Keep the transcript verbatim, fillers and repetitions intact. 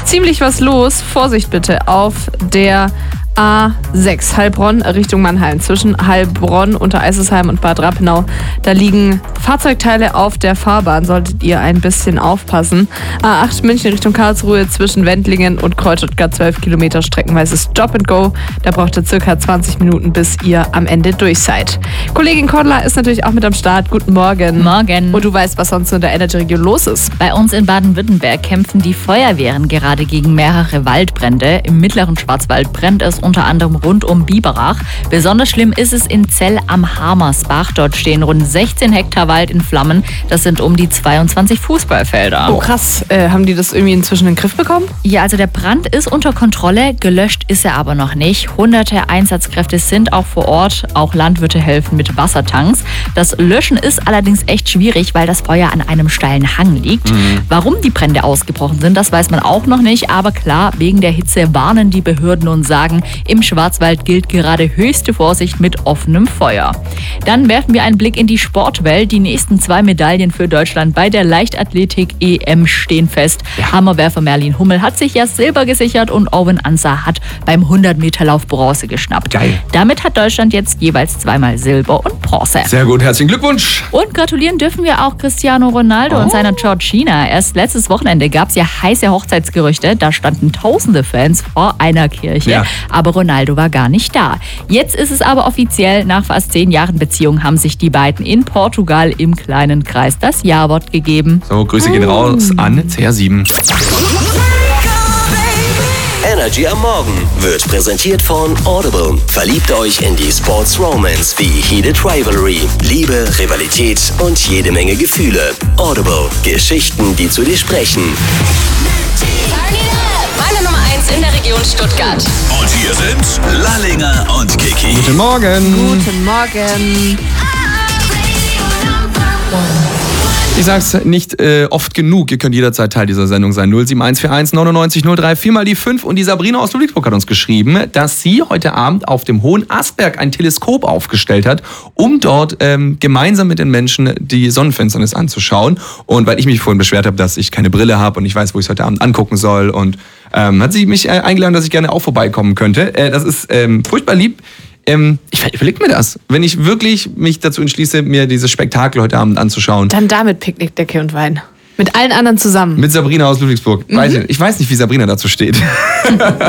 ziemlich was los. Vorsicht bitte auf der A sechs, Heilbronn Richtung Mannheim. Zwischen Heilbronn, Untereisesheim und Bad Rappenau. Da liegen Fahrzeugteile auf der Fahrbahn. Solltet ihr ein bisschen aufpassen. A acht München Richtung Karlsruhe zwischen Wendlingen und Kreuzstuttgart zwölf Kilometer streckenweises Stop and Go. Da braucht ihr circa zwanzig Minuten, bis ihr am Ende durch seid. Kollegin Cordula ist natürlich auch mit am Start. Guten Morgen. Morgen. Und du weißt, was sonst in der Energy-Region los ist. Bei uns in Baden-Württemberg kämpfen die Feuerwehren gerade gegen mehrere Waldbrände. Im mittleren Schwarzwald brennt es unter anderem rund um Biberach. Besonders schlimm ist es in Zell am Hamersbach. Dort stehen rund sechzehn Hektar Wald in Flammen. Das sind um die zweiundzwanzig Fußballfelder. Oh krass, äh, haben die das irgendwie inzwischen in den Griff bekommen? Ja, also der Brand ist unter Kontrolle, gelöscht ist er aber noch nicht. Hunderte Einsatzkräfte sind auch vor Ort, auch Landwirte helfen mit Wassertanks. Das Löschen ist allerdings echt schwierig, weil das Feuer an einem steilen Hang liegt. Mhm. Warum die Brände ausgebrochen sind, das weiß man auch noch nicht. Aber klar, wegen der Hitze warnen die Behörden und sagen, im Schwarzwald gilt gerade höchste Vorsicht mit offenem Feuer. Dann werfen wir einen Blick in die Sportwelt. Die nächsten zwei Medaillen für Deutschland bei der Leichtathletik-E M stehen fest. Ja. Hammerwerfer Merlin Hummel hat sich ja Silber gesichert und Owen Ansah hat beim hundert Meter Lauf Bronze geschnappt. Geil. Damit hat Deutschland jetzt jeweils zweimal Silber und Bronze. Sehr gut, herzlichen Glückwunsch. Und gratulieren dürfen wir auch Cristiano Ronaldo oh. und seiner Georgina. Erst letztes Wochenende gab es ja heiße Hochzeitsgerüchte. Da standen tausende Fans vor einer Kirche. Ja. Aber Ronaldo war gar nicht da. Jetzt ist es aber offiziell, nach fast zehn Jahren Beziehung haben sich die beiden in Portugal im kleinen Kreis das Ja-Wort gegeben. So, Grüße gehen raus an C R sieben. Energy am Morgen wird präsentiert von Audible. Verliebt euch in die Sports Romance wie Heated Rivalry, Liebe, Rivalität und jede Menge Gefühle. Audible. Geschichten, die zu dir sprechen. Meine Nummer eins in der Region Stuttgart. Und hier sind Lallinger und Kiki. Guten Morgen. Guten Morgen. Ich sag's nicht äh, oft genug, ihr könnt jederzeit Teil dieser Sendung sein. null sieben eins vier eins neunundneunzig null drei, viermal die fünf. Und die Sabrina aus Ludwigsburg hat uns geschrieben, dass sie heute Abend auf dem Hohen Astberg ein Teleskop aufgestellt hat, um dort ähm, gemeinsam mit den Menschen die Sonnenfinsternis anzuschauen. Und weil ich mich vorhin beschwert habe, dass ich keine Brille habe und ich weiß, wo ich es heute Abend angucken soll, und ähm, hat sie mich äh, eingeladen, dass ich gerne auch vorbeikommen könnte. Äh, das ist ähm, furchtbar lieb. Ähm, ich überleg mir das, wenn ich wirklich mich dazu entschließe, mir dieses Spektakel heute Abend anzuschauen. Dann da mit Picknickdecke und Wein. Mit allen anderen zusammen. Mit Sabrina aus Ludwigsburg. Mhm. Weiß ich, ich weiß nicht, wie Sabrina dazu steht.